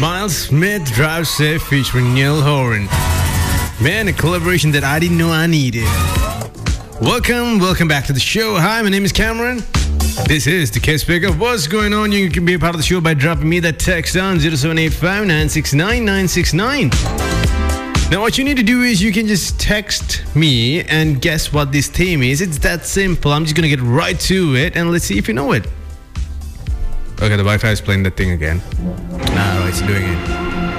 Miles Smith, Drive Safe featuring Neil Horan. Man, a collaboration that I didn't know I needed. Welcome back to the show. Hi, my name is Cameron. This is the Case Pickup. What's going on? You can be a part of the show by dropping me that text on 0785 969 969. Now, what you need to do is you can just text me and guess what this theme is. It's that simple. I'm just going to get right to it and let's see if you know it. Okay, the Wi-Fi is playing that thing again. No, it's doing it.